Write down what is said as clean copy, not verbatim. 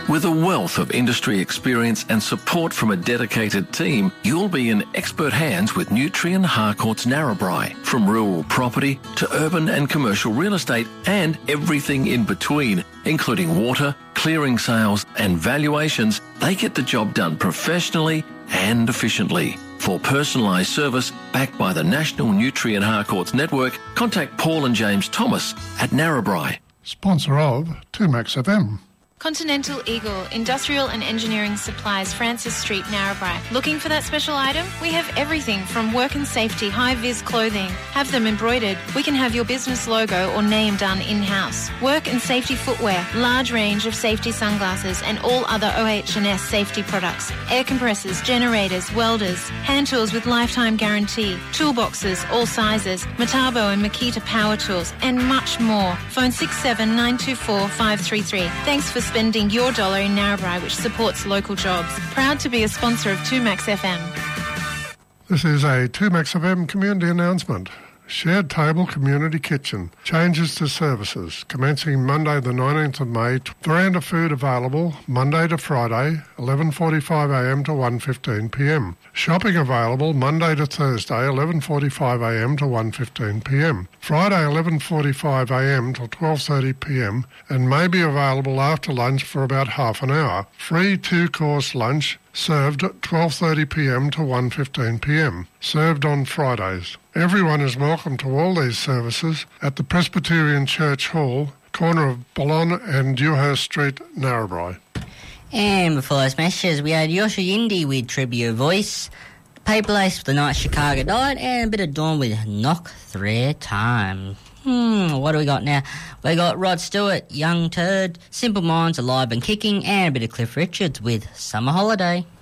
With a wealth of industry experience and support from a dedicated team, you'll be in expert hands with Nutrien Harcourts Narrabri. From rural property to urban and commercial real estate and everything in between, including water, clearing sales and valuations, they get the job done professionally and efficiently. For personalised service backed by the National Nutrien Harcourts Network, contact Paul and James Thomas at Narrabri. Sponsor of 2Max FM. Continental Eagle, Industrial and Engineering Supplies, Francis Street, Narrabri. Looking for that special item? We have everything from work and safety, high-vis clothing. Have them embroidered. We can have your business logo or name done in-house. Work and safety footwear, large range of safety sunglasses and all other OH&S safety products. Air compressors, generators, welders, hand tools with lifetime guarantee, toolboxes, all sizes, Metabo and Makita power tools, and much more. Phone 67924 Thanks for spending your dollar in Narrabri, which supports local jobs. Proud to be a sponsor of 2Max FM. This is a 2Max FM community announcement. Shared Table Community Kitchen. Changes to services. Commencing Monday the 19th of May. Veranda food available Monday to Friday, 11:45am to 1:15pm. Shopping available Monday to Thursday, 11:45am to 1:15pm. Friday, 11:45am till 12:30pm, and may be available after lunch for about half an hour. Free two-course lunch served at 12:30pm to 1:15pm. Served on Fridays. Everyone is welcome to all these services at the Presbyterian Church Hall, corner of Ballon and Dewhurst Street, Narrabri. And before those messages, we had Yosha Yindi with Tribute Voice, Paper Lace with The Night Chicago Died, and a bit of Dawn with Knock 3 Time. What do we got now? We got Rod Stewart, Young Turd, Simple Minds, Alive and Kicking, and a bit of Cliff Richards with Summer Holiday.